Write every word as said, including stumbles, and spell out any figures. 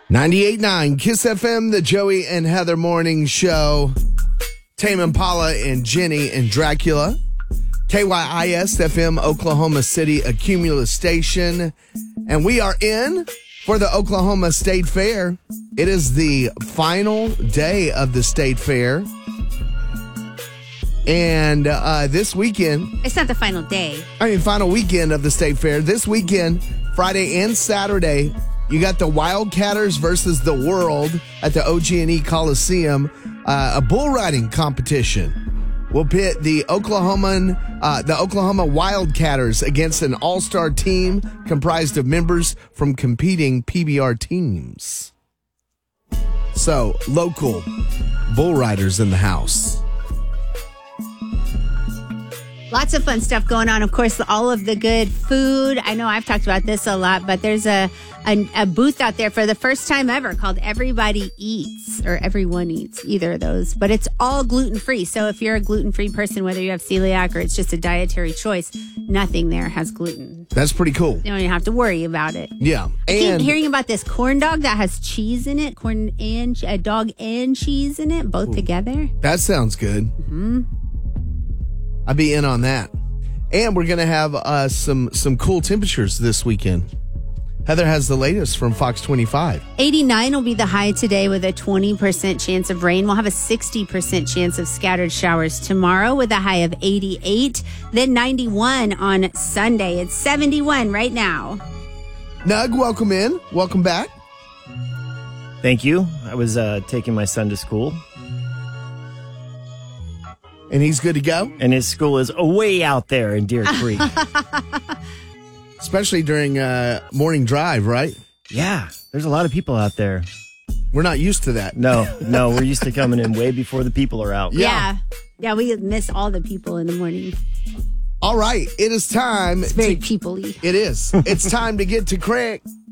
ninety-eight point nine Kiss F M, the Joey and Heather Morning Show. Tame Impala and Jenny and Dracula. K Y I S F M, Oklahoma City, a Cumulus station. And we are in for the Oklahoma State Fair. It is the final day of the State Fair. And uh, this weekend... It's not the final day. I mean, final weekend of the State Fair. This weekend, Friday and Saturday, you got the Wildcatters versus the World at the O G and E Coliseum, uh, a bull riding competition. We'll pit the Oklahoman, uh, the Oklahoma Wildcatters against an all-star team comprised of members from competing P B R teams. So, local bull riders in the house. Lots of fun stuff going on. Of course, all of the good food. I know I've talked about this a lot, but there's a, a, a booth out there for the first time ever called Everybody Eats, or Everyone Eats, either of those. But it's all gluten-free. So if you're a gluten-free person, whether you have celiac or it's just a dietary choice, nothing there has gluten. That's pretty cool. You don't even have to worry about it. Yeah. I keep And hearing about this corn dog that has cheese in it, corn and a dog and cheese in it, both ooh, together. That sounds good. Mm-hmm. I'd be in on that. And we're going to have uh, some some cool temperatures this weekend. Heather has the latest from Fox twenty-five. eighty-nine will be the high today with a twenty percent chance of rain. We'll have a sixty percent chance of scattered showers tomorrow with a high of eighty-eight. Then ninety-one on Sunday. It's seventy-one right now. Nug, welcome in. Welcome back. Thank you. I was uh, taking my son to school. And he's good to go? And his school is way out there in Deer Creek. Especially during uh, morning drive, right? Yeah, there's a lot of people out there. We're not used to that. No, no, we're used to coming in way before the people are out. Yeah. Yeah, yeah we miss all the people in the morning. All right, it is time. It's very to, people-y. It is. It's time to get to Craig.